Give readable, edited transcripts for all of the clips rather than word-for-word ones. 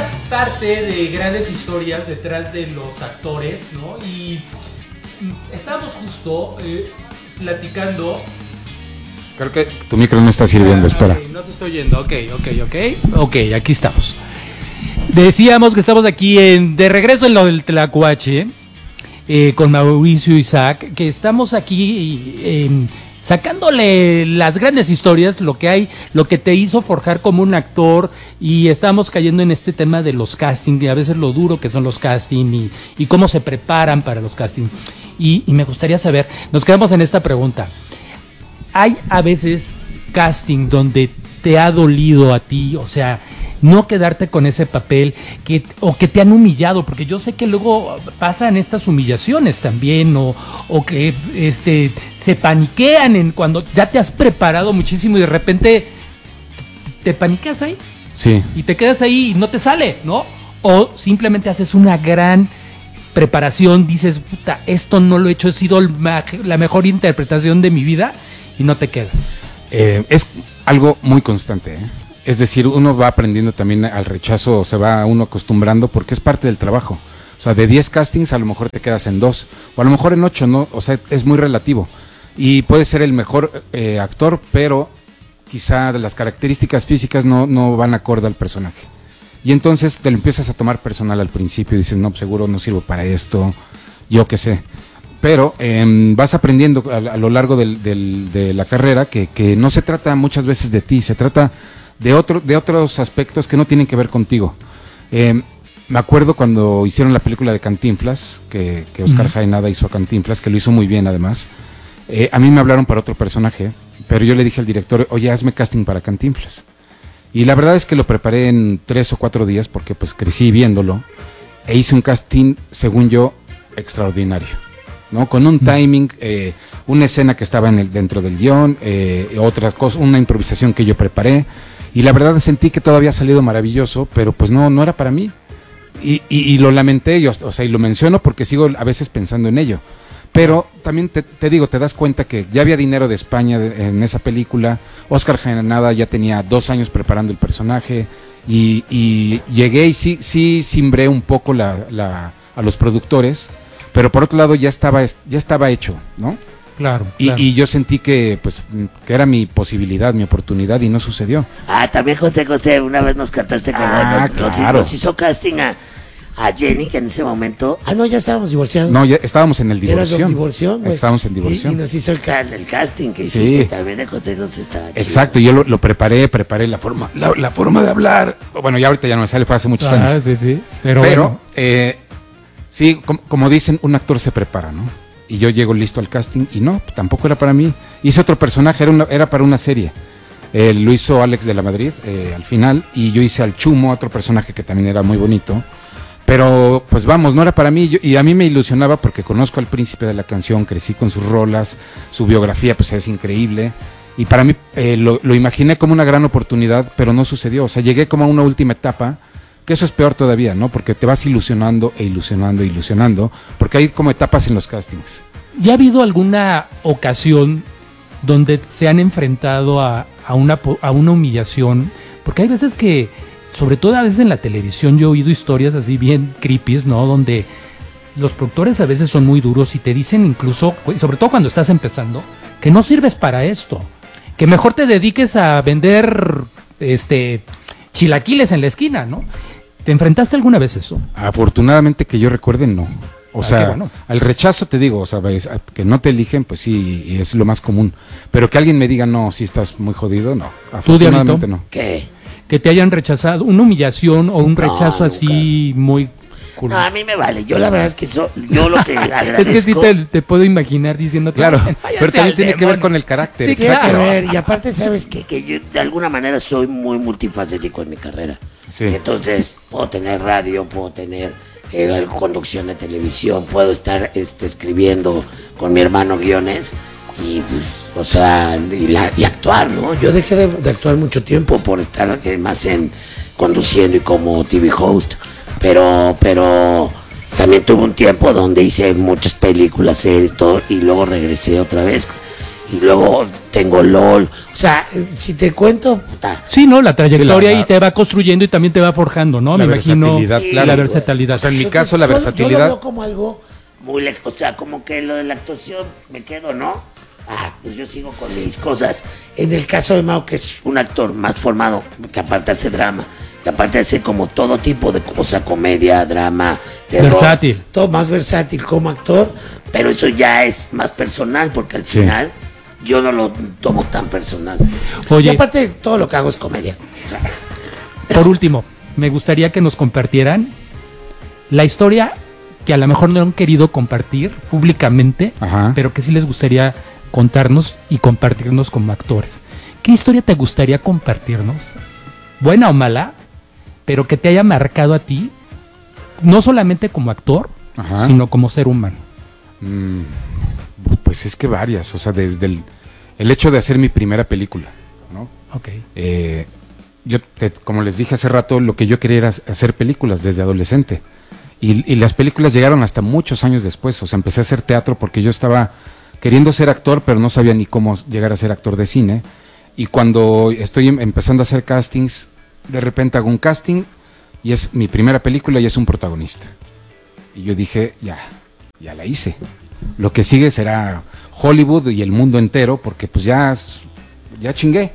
parte de grandes historias detrás de los actores, ¿no? Y estábamos justo platicando. Creo que tu micro no está sirviendo, espera. Okay, no se está oyendo, ok, aquí estamos. Decíamos que estamos aquí de regreso en lo del Tlacuache, con Mauricio Isaac, que estamos aquí sacándole las grandes historias, lo que hay, lo que te hizo forjar como un actor, y estamos cayendo en este tema de los castings, y a veces lo duro que son los castings, y cómo se preparan para los castings. Y me gustaría saber, nos quedamos en esta pregunta. ¿Hay a veces casting donde te ha dolido a ti, o sea, no quedarte con ese papel o que te han humillado? Porque yo sé que luego pasan estas humillaciones también, o que se paniquean cuando ya te has preparado muchísimo y de repente te paniqueas ahí. Sí. Y te quedas ahí y no te sale, ¿no? O simplemente haces una gran preparación, dices, puta, esto no lo he hecho, ha sido la mejor interpretación de mi vida, y no te quedas. Es algo muy constante, ¿eh? Es decir, uno va aprendiendo también al rechazo, se va uno acostumbrando porque es parte del trabajo. O sea, de 10 castings a lo mejor te quedas en 2, o a lo mejor en 8, ¿no? O sea, es muy relativo. Y puedes ser el mejor actor, pero quizá las características físicas no van acorde al personaje. Y entonces te lo empiezas a tomar personal al principio y dices, no, pues seguro no sirvo para esto, yo qué sé. Pero vas aprendiendo a lo largo de la carrera que no se trata muchas veces de ti, se trata de otros aspectos que no tienen que ver contigo. Me acuerdo cuando hicieron la película de Cantinflas, que Oscar Jaenada hizo a Cantinflas, que lo hizo muy bien además. A mí me hablaron para otro personaje, pero yo le dije al director, oye, hazme casting para Cantinflas. Y la verdad es que lo preparé en 3 o 4 días, porque pues crecí viéndolo, e hice un casting, según yo, extraordinario, ¿no? Con un timing, una escena que estaba dentro del guión, otras cosas, una improvisación que yo preparé, y la verdad sentí que todo había salido maravilloso, pero pues no era para mí, y lo lamenté, y lo menciono porque sigo a veces pensando en ello, pero también te digo, te das cuenta que ya había dinero de España en esa película. Oscar Jaenada ya tenía 2 años preparando el personaje, y llegué y sí cimbré un poco a los productores, pero por otro lado ya estaba hecho, ¿no? Claro. Y yo sentí que era mi posibilidad, mi oportunidad, y no sucedió. También José, una vez nos cantaste con claro. Nos hizo casting a Jenny, que en ese momento... no, ya estábamos divorciados. No, ya estábamos en el divorcio. ¿Era divorcio? Pues, estábamos en divorcio. Y nos hizo el casting que hiciste también de José estaba chido. Exacto, yo lo preparé la forma de hablar. Bueno, ya ahorita ya no me sale, fue hace muchos años. Sí. Pero bueno. Sí, como dicen, un actor se prepara, ¿no? Y yo llego listo al casting y no, tampoco era para mí. Hice otro personaje, era para una serie. Lo hizo Alex de la Madrid al final, y yo hice al Chumo, otro personaje que también era muy bonito. Pero pues vamos, no era para mí, y a mí me ilusionaba porque conozco al príncipe de la canción, crecí con sus rolas, su biografía pues es increíble, y para mí lo imaginé como una gran oportunidad, pero no sucedió. O sea, llegué como a una última etapa, que eso es peor todavía, ¿no? Porque te vas ilusionando, porque hay como etapas en los castings. ¿Ya ha habido alguna ocasión donde se han enfrentado a una humillación? Porque hay veces que, sobre todo a veces en la televisión, yo he oído historias así bien creepy, ¿no? Donde los productores a veces son muy duros y te dicen incluso, sobre todo cuando estás empezando, que no sirves para esto, que mejor te dediques a vender chilaquiles en la esquina, ¿no? ¿Te enfrentaste alguna vez eso? Afortunadamente que yo recuerde, no. O sea, bueno. Al rechazo te digo, o sea, que no te eligen, pues sí, y es lo más común. Pero que alguien me diga, no, si estás muy jodido, no. Afortunadamente no. ¿Qué? Que te hayan rechazado, una humillación o un rechazo así muy cool. No, a mí me vale. Yo la verdad es que yo lo que agradezco... Es que sí te puedo imaginar diciendo... Claro, pero también tiene que ver con el carácter. Sí, claro. A ver, y aparte sabes que yo de alguna manera soy muy multifacético en mi carrera. Sí. Entonces puedo tener radio, puedo tener conducción de televisión, puedo estar escribiendo con mi hermano guiones y pues, o sea, y actuar, ¿no? Yo dejé de actuar mucho tiempo por estar más conduciendo y como TV host, pero también tuve un tiempo donde hice muchas películas, series, todo, y luego regresé otra vez. y luego tengo LOL. O sea, si te cuento, puta. Sí, ¿no? La trayectoria Sí, y te va construyendo y también te va forjando, ¿no? La Me imagino versatilidad, Sí, claro. la güey. versatilidad. O sea, en mi Entonces, caso, la yo lo versatilidad. veo como algo muy o sea, como que lo de la actuación me quedo, ¿no? Pues yo sigo con mis cosas. En el caso de Mau, que es un actor más formado, que aparte hace drama, que aparte hace como todo tipo de cosas, comedia, drama, terror. Versátil. Todo más versátil como actor, pero eso ya es más personal, porque al Sí. final yo no lo tomo tan personal. Oye. Y aparte todo lo que hago es comedia. O sea, Por último, me gustaría que nos compartieran la historia que a lo mejor no han querido compartir públicamente, Ajá. pero que sí les gustaría contarnos y compartirnos como actores. ¿Qué historia te gustaría compartirnos? Buena o mala, pero que te haya marcado a ti, no solamente como actor, Ajá. sino como ser humano. Pues es que varias, o sea, desde el hecho de hacer mi primera película, ¿no? Ok. Como les dije hace rato, lo que yo quería era hacer películas desde adolescente. Y las películas llegaron hasta muchos años después. O sea, empecé a hacer teatro porque yo estaba queriendo ser actor, pero no sabía ni cómo llegar a ser actor de cine. Y cuando estoy empezando a hacer castings, de repente hago un casting y es mi primera película y es un protagonista. Y yo dije, ya la hice. Lo que sigue será Hollywood y el mundo entero, porque pues ya chingué.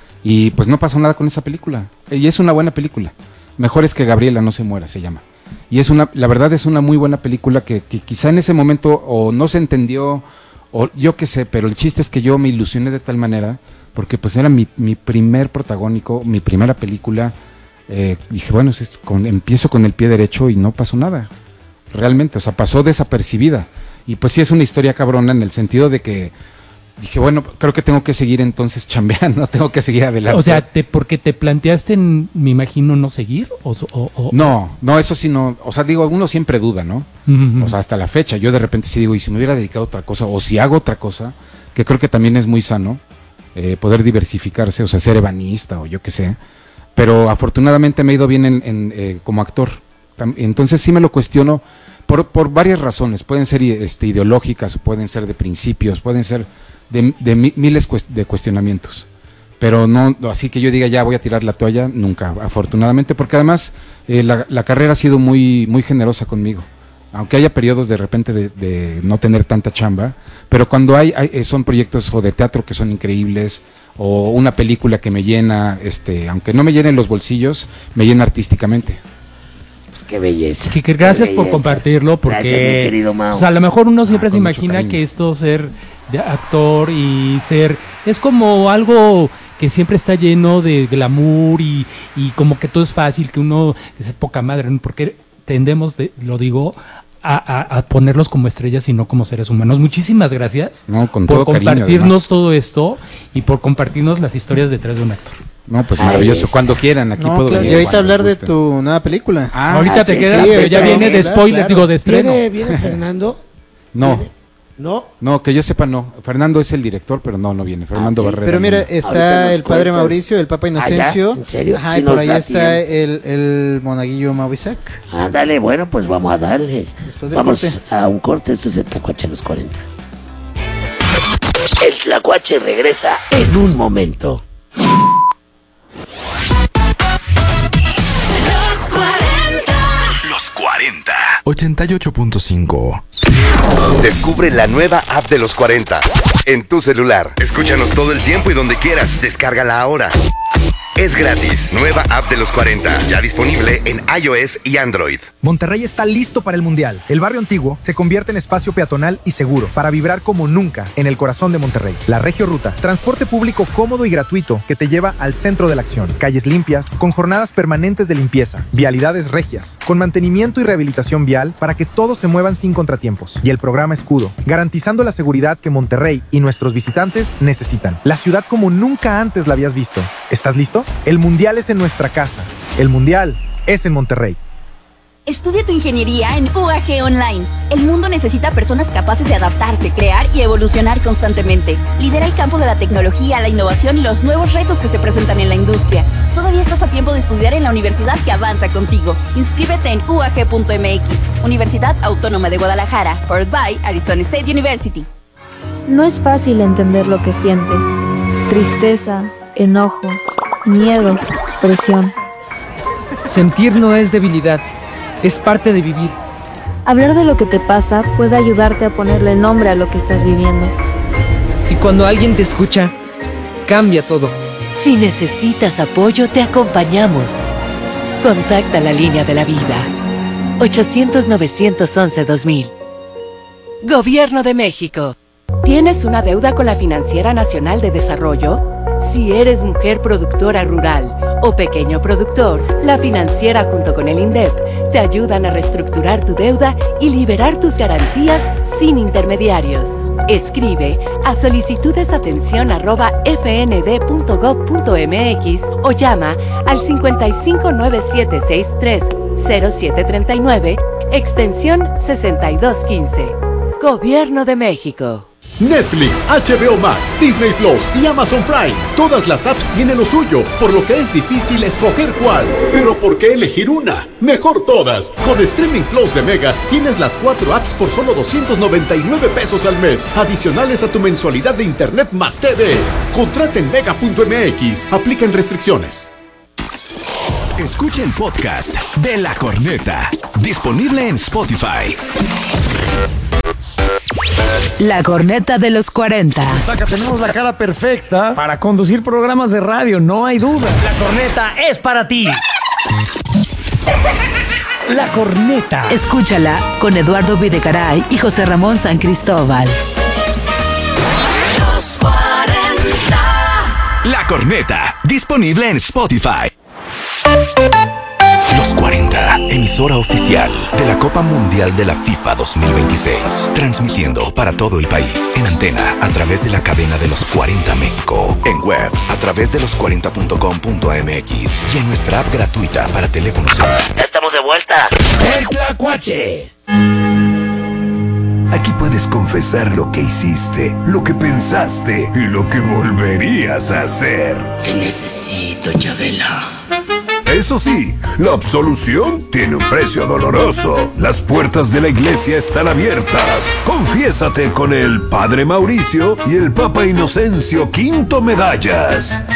Y pues no pasó nada con esa película. Y es una buena película. Mejor es que Gabriela no se muera, se llama. Y la verdad es una muy buena película que quizá en ese momento o no se entendió, o yo qué sé, pero el chiste es que yo me ilusioné de tal manera, porque pues era mi primer protagónico, mi primera película. Dije, bueno, empiezo con el pie derecho y no pasó nada. Realmente, o sea, pasó desapercibida. Y pues sí es una historia cabrona en el sentido de que dije, bueno, creo que tengo que seguir entonces chambeando, tengo que seguir adelante. O sea, porque te planteaste, me imagino, no seguir o No, eso sí no, o sea, digo, uno siempre duda, ¿no? Ujú. O sea, hasta la fecha, yo de repente sí digo, y si me hubiera dedicado a otra cosa, o si hago otra cosa, que creo que también es muy sano, poder diversificarse, o sea, ser ebanista o yo qué sé, pero afortunadamente me ha ido bien como actor, entonces sí me lo cuestiono por varias razones, pueden ser ideológicas, pueden ser de principios, pueden ser de miles de cuestionamientos, pero no, así que yo diga ya voy a tirar la toalla, nunca, afortunadamente, porque además la carrera ha sido muy, muy generosa conmigo, aunque haya periodos de repente de no tener tanta chamba, pero cuando son proyectos o de teatro que son increíbles, o una película que me llena, aunque no me llenen los bolsillos, me llena artísticamente. pues qué belleza. Que gracias qué por belleza. compartirlo, porque Gracias, mi querido Mau. o sea, a lo mejor uno siempre se con mucho imagina cariño. que esto ser de actor y ser es como algo que siempre está lleno de glamour y como que todo es fácil, que uno es poca madre, ¿no? Porque tendemos, lo digo, a ponerlos como estrellas y no como seres humanos. Muchísimas gracias No, con por todo cariño, compartirnos además. todo esto y por compartirnos las historias detrás de un actor. No, pues Ahí maravilloso, está. cuando quieran, aquí No, puedo claro, venir. y ahorita cuando hablar de gusten. tu nueva película. Ahorita te sí, quedas, sí, pero ya ahorita viene de vamos a spoiler, hablar, digo, de estreno. ¿Viene Fernando? No, ¿No? no, que yo sepa no. Fernando es el director, pero no viene. Fernando ok. Barrera. Pero mira, no. Ahorita está nos el padre cuentas. Mauricio, el Papa Inocencio. ¿En serio? Ajá, Sí y por nos ahí da está tiempo. el monaguillo Mau Isaac. Ándale, bueno, pues vamos a darle. Después del Vamos corte. a un corte, esto es el Tlacuache a los 40. El Tlacuache regresa en un momento. Los 40. 88.5. Descubre la nueva app de los 40 en tu celular. Escúchanos todo el tiempo y donde quieras. Descárgala ahora. Es gratis. Nueva app de los 40. Ya disponible en iOS y Android. Monterrey está listo para el Mundial. El barrio antiguo se convierte en espacio peatonal y seguro para vibrar como nunca en el corazón de Monterrey. La Regio Ruta, transporte público cómodo y gratuito que te lleva al centro de la acción. Calles limpias, con jornadas permanentes de limpieza. Vialidades regias, con mantenimiento y rehabilitación vial para que todos se muevan sin contratiempos. Y el programa Escudo, garantizando la seguridad que Monterrey y nuestros visitantes necesitan. La ciudad como nunca antes la habías visto. ¿Estás listo? El Mundial es en nuestra casa. El Mundial es en Monterrey. Estudia tu ingeniería en UAG Online. El mundo necesita personas capaces de adaptarse, crear y evolucionar constantemente. Lidera el campo de la tecnología, la innovación y los nuevos retos que se presentan en la industria. Todavía estás a tiempo de estudiar en la universidad que avanza contigo. Inscríbete en UAG.mx, Universidad Autónoma de Guadalajara, powered by Arizona State University. No es fácil entender lo que sientes. Tristeza, enojo, miedo, presión. Sentir no es debilidad, es parte de vivir. Hablar de lo que te pasa puede ayudarte a ponerle nombre a lo que estás viviendo. Y cuando alguien te escucha, cambia todo. Si necesitas apoyo, te acompañamos. Contacta la línea de la vida. 800-911-2000. Gobierno de México. ¿Tienes una deuda con la Financiera Nacional de Desarrollo? Si eres mujer productora rural o pequeño productor, la financiera junto con el INDEP te ayudan a reestructurar tu deuda y liberar tus garantías sin intermediarios. Escribe a solicitudesatención@fnd.gov.mx o llama al 5597630739, extensión 6215. Gobierno de México. Netflix, HBO Max, Disney Plus y Amazon Prime. Todas las apps tienen lo suyo, por lo que es difícil escoger cuál. Pero ¿por qué elegir una? Mejor todas. Con Streaming Plus de Mega tienes las 4 apps por solo 299 pesos al mes, adicionales a tu mensualidad de Internet más TV. Contrata en Mega.mx. Aplican restricciones. Escucha el podcast de La Corneta, disponible en Spotify. La corneta de los 40. Saca, tenemos la cara perfecta para conducir programas de radio, no hay duda. La corneta es para ti. La corneta. Escúchala con Eduardo Videgaray y José Ramón San Cristóbal. Los 40. La Corneta, disponible en Spotify. Los 40, emisora oficial de la Copa Mundial de la FIFA 2026. Transmitiendo para todo el país en antena a través de la cadena de los 40 México. En web a través de los40.com.mx y en nuestra app gratuita para teléfonos. Estamos de vuelta. El Tlacuache. Aquí puedes confesar lo que hiciste, lo que pensaste y lo que volverías a hacer. Te necesito, Chabela. Eso sí, la absolución tiene un precio doloroso. Las puertas de la iglesia están abiertas. Confiésate con el Padre Mauricio y el Papa Inocencio V Medallas.